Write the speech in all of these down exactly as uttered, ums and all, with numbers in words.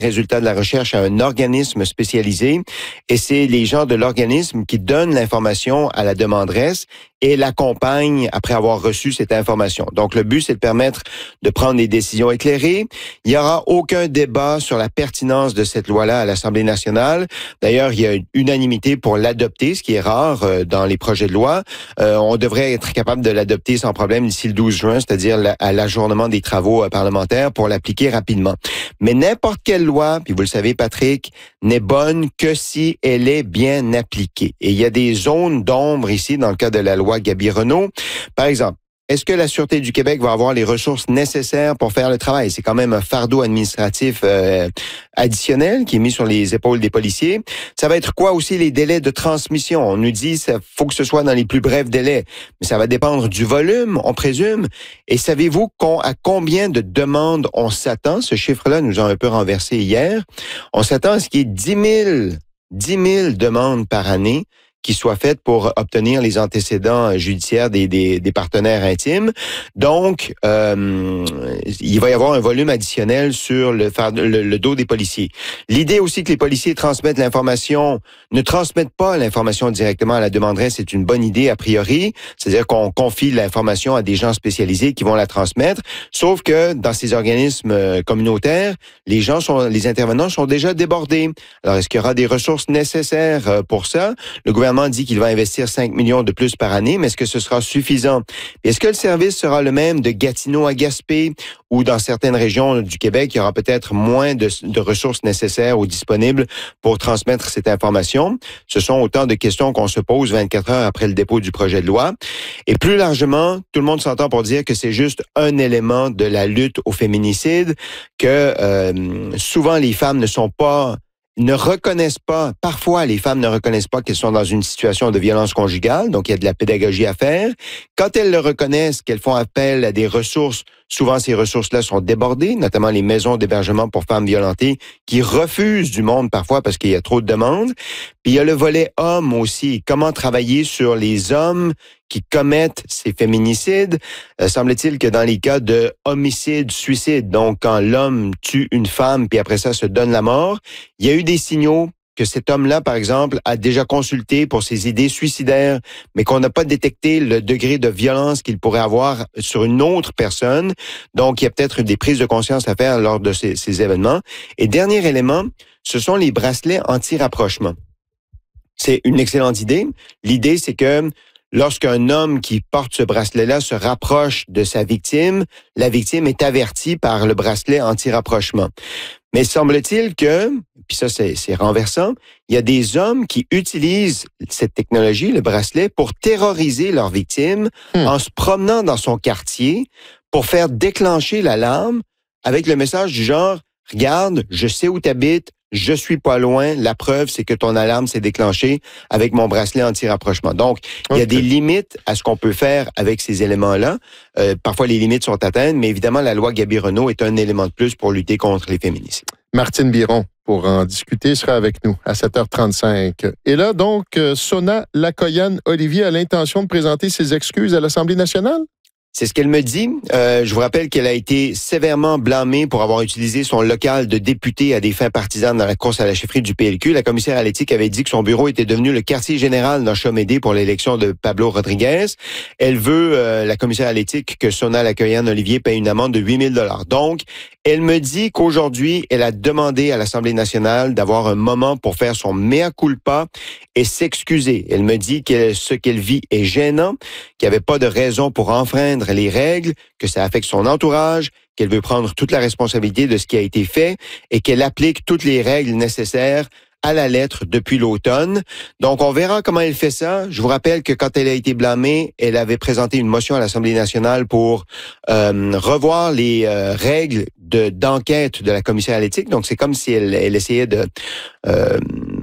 résultats de la recherche à un organisme spécialisé et c'est les gens de l'organisme qui donnent l'information à la demanderesse et l'accompagnent après avoir reçu cette information. Donc, le but, c'est de permettre de prendre des décisions éclairées. Il n'y aura aucun débat sur la pertinence de cette loi-là à l'Assemblée nationale. D'ailleurs, il y a une unanimité pour l'adopter, ce qui est rare euh, dans les projets de loi. Euh, on devrait être capable de l'adopter sans problème d'ici le douze juin, c'est-à-dire la, à l'ajournement des travaux euh, parlementaires pour l'appliquer rapidement. Mais n'importe quelle loi, puis vous le savez, Patrick, n'est bonne que si elle est bien appliquée. Et il y a des zones d'ombre ici dans le cas de la loi Gaby-Renault. Par exemple, est-ce que la Sûreté du Québec va avoir les ressources nécessaires pour faire le travail? C'est quand même un fardeau administratif euh, additionnel qui est mis sur les épaules des policiers. Ça va être quoi aussi les délais de transmission? On nous dit qu'il faut que ce soit dans les plus brefs délais, mais ça va dépendre du volume, on présume. Et savez-vous qu'on, à combien de demandes on s'attend? Ce chiffre-là nous a un peu renversé hier. On s'attend à ce qu'il y ait dix mille, dix mille demandes par année qui soient faites pour obtenir les antécédents judiciaires des, des, des partenaires intimes. Donc, euh, il va y avoir un volume additionnel sur le, le, le dos des policiers. L'idée aussi que les policiers transmettent l'information, ne transmettent pas l'information directement à la demanderesse, c'est une bonne idée a priori. C'est-à-dire qu'on confie l'information à des gens spécialisés qui vont la transmettre. Sauf que dans ces organismes communautaires, les gens sont, les intervenants sont déjà débordés. Alors, est-ce qu'il y aura des ressources nécessaires pour ça? Le gouvernement dit qu'il va investir cinq millions de plus par année, mais est-ce que ce sera suffisant? Est-ce que le service sera le même de Gatineau à Gaspé ou dans certaines régions du Québec, il y aura peut-être moins de, de ressources nécessaires ou disponibles pour transmettre cette information? Ce sont autant de questions qu'on se pose vingt-quatre heures après le dépôt du projet de loi. Et plus largement, tout le monde s'entend pour dire que c'est juste un élément de la lutte au féminicide, que euh, souvent les femmes ne sont pas ne reconnaissent pas, parfois les femmes ne reconnaissent pas qu'elles sont dans une situation de violence conjugale, donc il y a de la pédagogie à faire. Quand elles le reconnaissent, qu'elles font appel à des ressources, souvent ces ressources-là sont débordées, notamment les maisons d'hébergement pour femmes violentées qui refusent du monde parfois parce qu'il y a trop de demandes. Puis il y a le volet homme aussi, comment travailler sur les hommes qui commettent ces féminicides. Euh, semble-t-il que dans les cas de homicide, suicide, donc quand l'homme tue une femme puis après ça se donne la mort, il y a eu des signaux que cet homme-là, par exemple, a déjà consulté pour ses idées suicidaires, mais qu'on n'a pas détecté le degré de violence qu'il pourrait avoir sur une autre personne. Donc, il y a peut-être des prises de conscience à faire lors de ces, ces événements. Et dernier élément, ce sont les bracelets anti-rapprochement. C'est une excellente idée. L'idée, c'est que lorsqu'un homme qui porte ce bracelet-là se rapproche de sa victime, la victime est avertie par le bracelet anti-rapprochement. Mais semble-t-il que, puis ça c'est, c'est renversant, il y a des hommes qui utilisent cette technologie, le bracelet, pour terroriser leur victime hmm. en se promenant dans son quartier pour faire déclencher l'alarme avec le message du genre « Regarde, je sais où tu habites, je suis pas loin, la preuve, c'est que ton alarme s'est déclenchée avec mon bracelet anti-rapprochement. » Donc, il okay. y a des limites à ce qu'on peut faire avec ces éléments-là. Euh, parfois, les limites sont atteintes, mais évidemment, la loi Gaby-Renault est un élément de plus pour lutter contre les féminicides. Martine Biron, pour en discuter, sera avec nous à sept heures trente-cinq. Et là, donc, Sona Lakoyan-Olivier a l'intention de présenter ses excuses à l'Assemblée nationale? C'est ce qu'elle me dit. Euh, je vous rappelle qu'elle a été sévèrement blâmée pour avoir utilisé son local de député à des fins partisanes dans la course à la chefferie du P L Q. La commissaire à l'éthique avait dit que son bureau était devenu le quartier général dans Chomédé pour l'élection de Pablo Rodriguez. Elle veut, euh, la commissaire à l'éthique, que Sona Lakoyan-Olivier paye une amende de huit mille dollars. Donc, elle me dit qu'aujourd'hui, elle a demandé à l'Assemblée nationale d'avoir un moment pour faire son mea culpa et s'excuser. Elle me dit que ce qu'elle vit est gênant, qu'il n'y avait pas de raison pour enfreindre les règles, que ça affecte son entourage, qu'elle veut prendre toute la responsabilité de ce qui a été fait et qu'elle applique toutes les règles nécessaires à la lettre depuis l'automne. Donc, on verra comment elle fait ça. Je vous rappelle que quand elle a été blâmée, elle avait présenté une motion à l'Assemblée nationale pour euh, revoir les euh, règles de, d'enquête de la commissaire à l'éthique. Donc, c'est comme si elle, elle essayait de... Euh,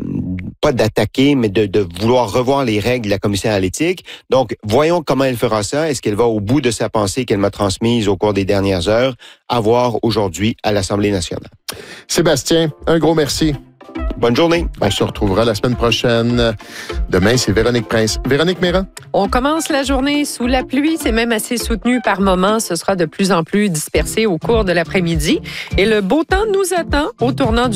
pas d'attaquer, mais de, de vouloir revoir les règles de la commissaire à l'éthique. Donc, voyons comment elle fera ça. Est-ce qu'elle va au bout de sa pensée qu'elle m'a transmise au cours des dernières heures, à voir aujourd'hui à l'Assemblée nationale. Sébastien, un gros merci. Bonne journée. On se retrouvera la semaine prochaine. Demain, c'est Véronique Prince. Véronique Méran. On commence la journée sous la pluie. C'est même assez soutenu par moments. Ce sera de plus en plus dispersé au cours de l'après-midi. Et le beau temps nous attend au tournant du